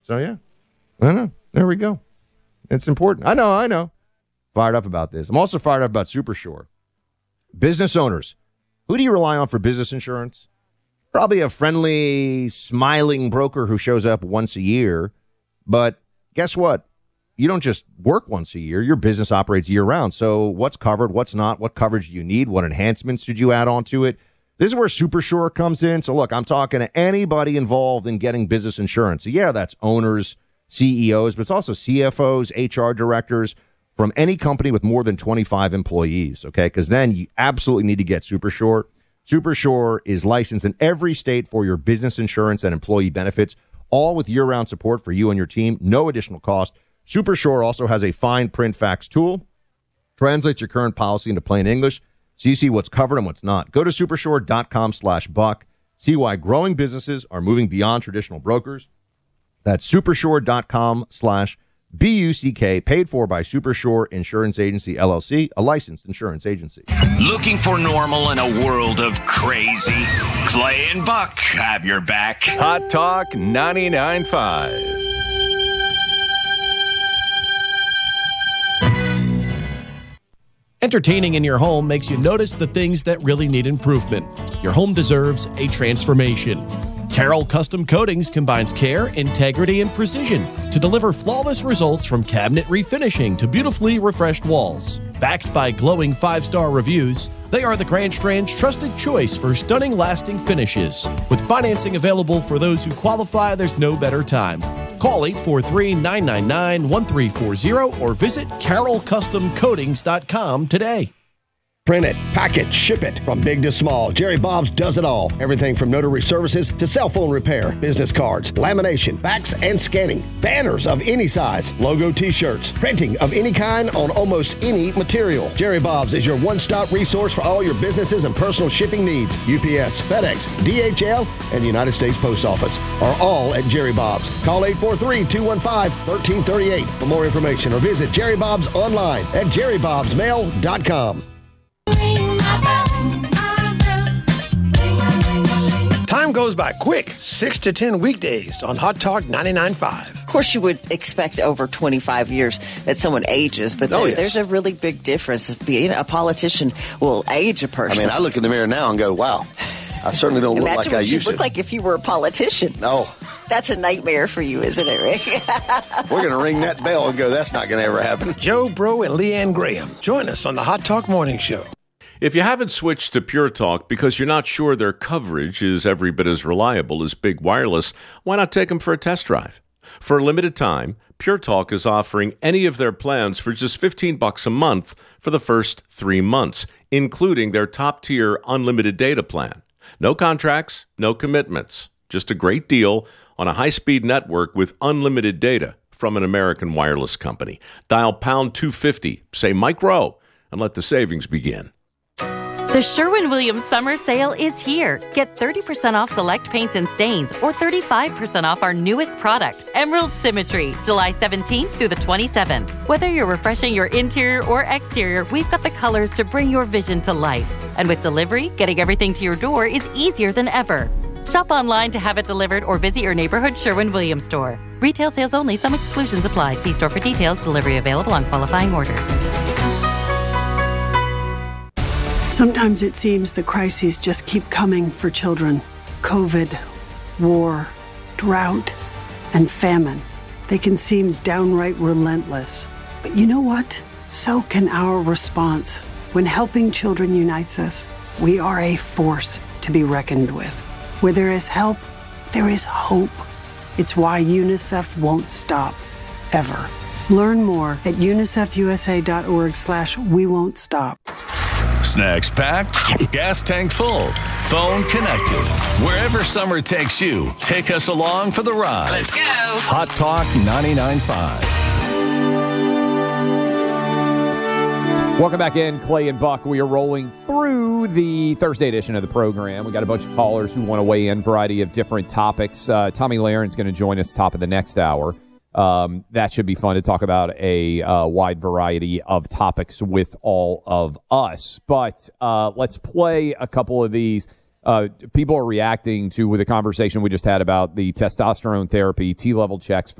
So, yeah. I know. There we go. It's important. I know. Fired up about this. I'm also fired up about Supershore. Business owners, who do you rely on for business insurance? Probably a friendly, smiling broker who shows up once a year. But guess what? You don't just work once a year. Your business operates year-round. So what's covered, what's not, what coverage do you need, what enhancements did you add onto it? This is where Supershore comes in. So, look, I'm talking to anybody involved in getting business insurance. So, yeah, that's owners, CEOs, but it's also CFOs, HR directors from any company with more than 25 employees, okay? Because then you absolutely need to get Supershore. Supershore is licensed in every state for your business insurance and employee benefits, all with year-round support for you and your team, no additional cost. Supershore also has a fine print fax tool, translates your current policy into plain English, so you see what's covered and what's not. Go to supershore.com/buck. See why growing businesses are moving beyond traditional brokers. That's supershore.com/BUCK, paid for by Supershore Insurance Agency, LLC, a licensed insurance agency. Looking for normal in a world of crazy? Clay and Buck have your back. Hot Talk 99.5. Entertaining in your home makes you notice the things that really need improvement. Your home deserves a transformation. Carroll Custom Coatings combines care, integrity, and precision to deliver flawless results from cabinet refinishing to beautifully refreshed walls. Backed by glowing 5-star reviews, they are the Grand Strand's trusted choice for stunning, lasting finishes. With financing available for those who qualify, there's no better time. Call 843-999-1340 or visit carrollcustomcoatings.com today. Print it, pack it, ship it. From big to small, Jerry Bob's does it all. Everything from notary services to cell phone repair, business cards, lamination, fax and scanning, banners of any size, logo t-shirts, printing of any kind on almost any material. Jerry Bob's is your one-stop resource for all your businesses and personal shipping needs. UPS, FedEx, DHL, and the United States Post Office are all at Jerry Bob's. Call 843-215-1338 for more information or visit Jerry Bob's online at jerrybobsmail.com. Time goes by quick. 6 to 10 weekdays on Hot Talk 99.5. Of course, you would expect over 25 years that someone ages, but there's a really big difference. Being a politician will age a person. I mean, I look in the mirror now and go, wow, I certainly don't look like I used to. Imagine what you look like if you were a politician. No. That's a nightmare for you, isn't it, Rick? We're going to ring that bell and go, that's not going to ever happen. Joe Bro and Leanne Graham. Join us on the Hot Talk Morning Show. If you haven't switched to Pure Talk because you're not sure their coverage is every bit as reliable as Big Wireless, why not take them for a test drive? For a limited time, Pure Talk is offering any of their plans for just $15 a month for the first 3 months, including their top-tier unlimited data plan. No contracts, no commitments, just a great deal on a high-speed network with unlimited data from an American wireless company. Dial pound 250, say Mike Rowe, and let the savings begin. The Sherwin-Williams summer sale is here. Get 30% off select paints and stains or 35% off our newest product, Emerald Symmetry, July 17th through the 27th. Whether you're refreshing your interior or exterior, we've got the colors to bring your vision to life. And with delivery, getting everything to your door is easier than ever. Shop online to have it delivered or visit your neighborhood Sherwin-Williams store. Retail sales only. Some exclusions apply. See store for details. Delivery available on qualifying orders. Sometimes it seems the crises just keep coming for children. COVID, war, drought, and famine. They can seem downright relentless. But you know what? So can our response. When helping children unites us, we are a force to be reckoned with. Where there is help, there is hope. It's why UNICEF won't stop, ever. Learn more at unicefusa.org/we won't stop. Snacks packed, gas tank full, phone connected. Wherever summer takes you, take us along for the ride. Let's go. Hot Talk 99.5. Welcome back in, Clay and Buck. We are rolling through the Thursday edition of the program. We got a bunch of callers who want to weigh in, variety of different topics. Tommy Laren's going to join us top of the next hour. That should be fun to talk about a wide variety of topics with all of us. But let's play a couple of these. People are reacting to the conversation we just had about the testosterone therapy, T-level checks